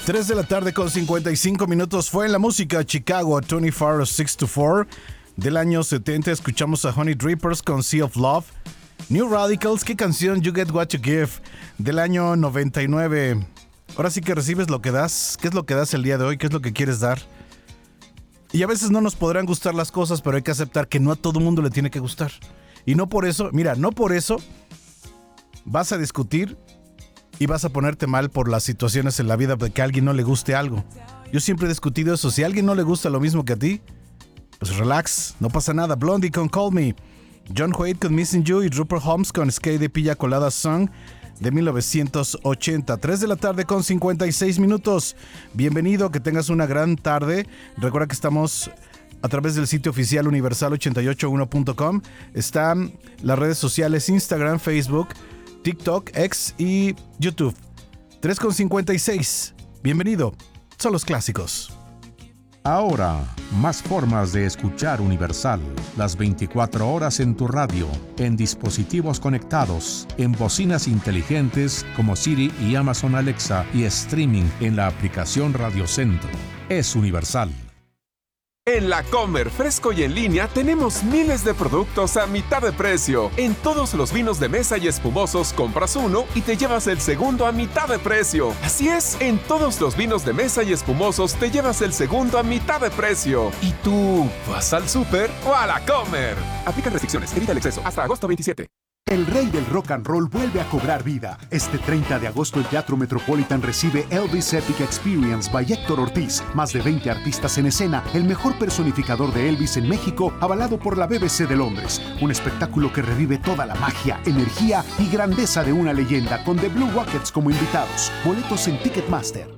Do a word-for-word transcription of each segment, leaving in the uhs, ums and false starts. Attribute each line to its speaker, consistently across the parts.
Speaker 1: tres de la tarde con cincuenta y cinco minutos. Fue en la música Chicago veinticuatro seis to cuatro del año setenta. Escuchamos a Honey Drippers con Sea of Love. New Radicals, ¿qué canción? You Get What You Give del año noventa y nueve. Ahora sí que recibes lo que das. ¿Qué es lo que das el día de hoy? ¿Qué es lo que quieres dar? Y a veces no nos podrán gustar las cosas, pero hay que aceptar que no a todo mundo le tiene que gustar. Y no por eso, mira, no por eso vas a discutir y vas a ponerte mal por las situaciones en la vida de que a alguien no le guste algo. Yo siempre he discutido eso. Si a alguien no le gusta lo mismo que a ti, pues relax, no pasa nada. Blondie con Call Me, John Waite con Missing You y Rupert Holmes con Skate de Pilla Colada Song de mil novecientos ochenta. tres de la tarde con cincuenta y seis minutos. Bienvenido, que tengas una gran tarde. Recuerda que estamos a través del sitio oficial universal ochenta y ocho uno punto com. Están las redes sociales Instagram, Facebook, TikTok, X y YouTube. tres con cincuenta y seis. Bienvenido. Son los clásicos.
Speaker 2: Ahora, más formas de escuchar Universal. Las veinticuatro horas en tu radio, en dispositivos conectados, en bocinas inteligentes como Siri y Amazon Alexa y streaming en la aplicación Radio Centro. Es Universal.
Speaker 3: En La Comer, fresco y en línea, tenemos miles de productos a mitad de precio. En todos los vinos de mesa y espumosos, compras uno y te llevas el segundo a mitad de precio. Así es, en todos los vinos de mesa y espumosos, te llevas el segundo a mitad de precio. ¿Y tú vas al súper o a La Comer? Aplican restricciones, evita el exceso. Hasta agosto veintisiete.
Speaker 4: El rey del rock and roll vuelve a cobrar vida. Este treinta de agosto el Teatro Metropolitan recibe Elvis Epic Experience by Héctor Ortiz. Más de veinte artistas en escena, el mejor personificador de Elvis en México, avalado por la B B C de Londres. Un espectáculo que revive toda la magia, energía y grandeza de una leyenda, con The Blue Rockets como invitados. Boletos en Ticketmaster.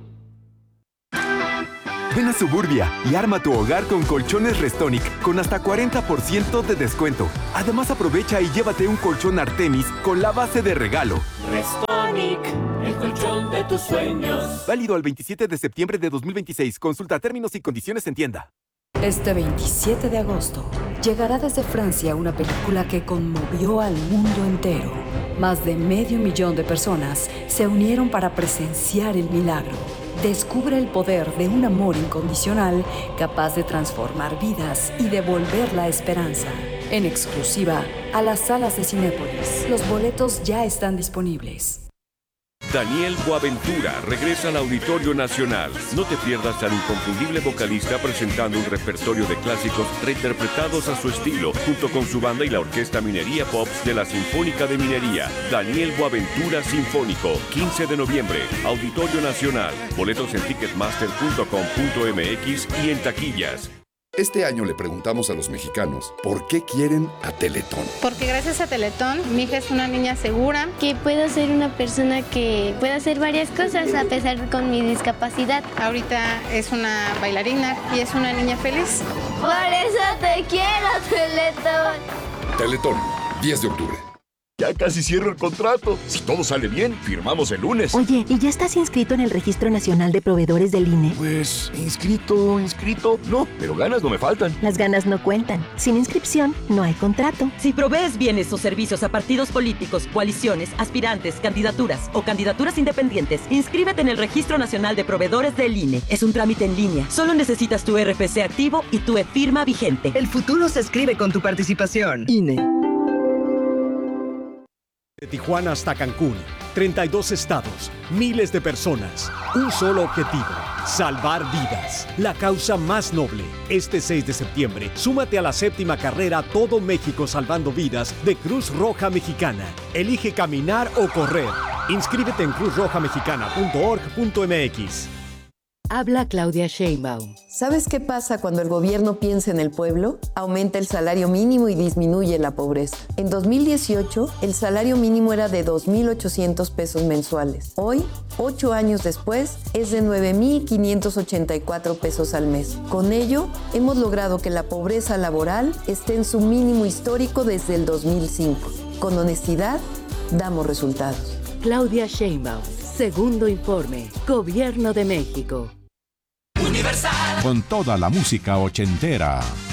Speaker 5: Ven a Suburbia y arma tu hogar con colchones Restonic con hasta cuarenta por ciento de descuento. Además, aprovecha y llévate un colchón Artemis con la base de regalo.
Speaker 6: Restonic, el colchón de tus sueños.
Speaker 5: Válido al veintisiete de septiembre de dos mil veintiséis. Consulta términos y condiciones en tienda.
Speaker 7: Este veintisiete de agosto llegará desde Francia una película que conmovió al mundo entero. Más de medio millón de personas se unieron para presenciar el milagro. Descubre el poder de un amor incondicional capaz de transformar vidas y devolver la esperanza. En exclusiva a las salas de Cinépolis. Los boletos ya están disponibles.
Speaker 8: Daniel Boaventura regresa al Auditorio Nacional. No te pierdas al inconfundible vocalista presentando un repertorio de clásicos reinterpretados a su estilo, junto con su banda y la Orquesta Minería Pops de la Sinfónica de Minería. Daniel Boaventura Sinfónico, quince de noviembre, Auditorio Nacional. Boletos en ticketmaster punto com punto m x y en taquillas.
Speaker 9: Este año le preguntamos a los mexicanos por qué quieren a Teletón.
Speaker 10: Porque gracias a Teletón, mi hija es una niña segura.
Speaker 11: Que puedo ser una persona que puede hacer varias cosas a pesar con mi discapacidad.
Speaker 10: Ahorita es una bailarina y es una niña feliz.
Speaker 11: Por eso te quiero, Teletón.
Speaker 9: Teletón, diez de octubre.
Speaker 12: Ya casi cierro el contrato. Si todo sale bien, firmamos el lunes.
Speaker 13: Oye, ¿y ya estás inscrito en el Registro Nacional de Proveedores del I N E?
Speaker 12: Pues, inscrito, inscrito, no, pero ganas no me faltan.
Speaker 13: Las ganas no cuentan. Sin inscripción, no hay contrato.
Speaker 14: Si provees bienes o servicios a partidos políticos, coaliciones, aspirantes, candidaturas o candidaturas independientes, inscríbete en el Registro Nacional de Proveedores del I N E. Es un trámite en línea. Solo necesitas tu R F C activo y tu e-firma vigente.
Speaker 15: El futuro se escribe con tu participación.
Speaker 13: I N E.
Speaker 16: De Tijuana hasta Cancún, treinta y dos estados, miles de personas, un solo objetivo, salvar vidas. La causa más noble. Este seis de septiembre, súmate a la séptima carrera Todo México Salvando Vidas de Cruz Roja Mexicana. Elige caminar o correr. Inscríbete en cruz roja mexicana punto org punto m x.
Speaker 17: Habla Claudia Sheinbaum.
Speaker 18: ¿Sabes qué pasa cuando el gobierno piensa en el pueblo? Aumenta el salario mínimo y disminuye la pobreza. En dos mil dieciocho, el salario mínimo era de dos mil ochocientos pesos mensuales. Hoy, ocho años después, es de nueve mil quinientos ochenta y cuatro pesos al mes. Con ello, hemos logrado que la pobreza laboral esté en su mínimo histórico desde el dos mil cinco. Con honestidad, damos resultados.
Speaker 17: Claudia Sheinbaum. Segundo informe. Gobierno de México.
Speaker 2: Universal. Con toda la música ochentera.